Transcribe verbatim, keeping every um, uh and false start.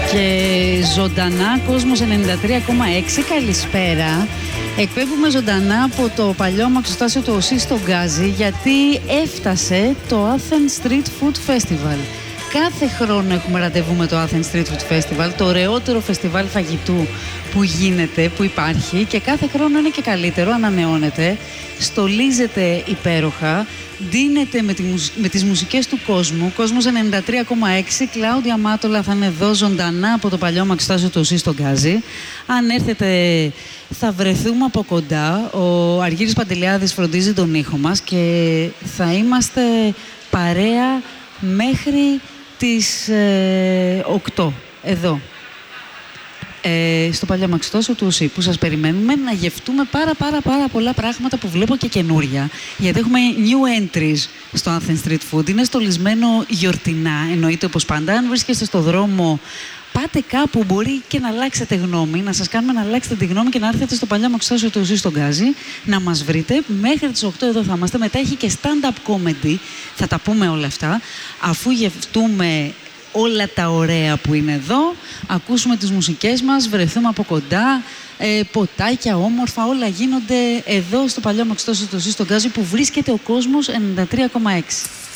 Και ζωντανά, κόσμος ενενήντα τρία κόμμα έξι, καλησπέρα. Εκπέμπουμε ζωντανά από το παλιό μαξοστάσιο του ΟΣΥ στο Γκάζι, γιατί έφτασε το Athens Street Food Festival. Κάθε χρόνο έχουμε ραντεβού με το Athens Street Food Festival, το ωραιότερο φεστιβάλ φαγητού που γίνεται, που υπάρχει, και κάθε χρόνο είναι και καλύτερο, ανανεώνεται, στολίζεται υπέροχα, ντύνεται με, τη, με τις μουσικές του κόσμου. Κόσμος ενενήντα τρία κόμμα έξι, Κλάουδια Μάτολα θα είναι εδώ ζωντανά από το παλιό μαξοστάσιο του ΟΣΥ στο Γκάζι. Αν έρθετε θα βρεθούμε από κοντά. Ο Αργύρης Παντελιάδης φροντίζει τον ήχο μας και θα είμαστε παρέα μέχρι τις ε, οκτώ, εδώ, ε, στο παλιό μαξοστάσιο του ΟΣΥ, που σας περιμένουμε να γευτούμε πάρα πάρα πάρα πολλά πράγματα που βλέπω και καινούρια, γιατί έχουμε new entries στο Athens Street Food. Είναι στολισμένο γιορτινά, εννοείται, όπως πάντα. Αν βρίσκεστε στο δρόμο, πάτε κάπου, μπορεί και να αλλάξετε γνώμη, να σας κάνουμε να αλλάξετε τη γνώμη και να έρθετε στο παλιό μαξοστάσιο του ΟΣΥ στο Γκάζι, να μας βρείτε. Μέχρι τις οκτώ εδώ θα είμαστε. Μετά έχει και stand-up comedy, θα τα πούμε όλα αυτά, αφού γευτούμε όλα τα ωραία που είναι εδώ, ακούσουμε τις μουσικές μας, βρεθούμε από κοντά, ε, ποτάκια όμορφα, όλα γίνονται εδώ στο παλιό μαξοστάσιο του ΟΣΥ στο Γκάζι, που βρίσκεται ο κόσμος ενενήντα τρία κόμμα έξι.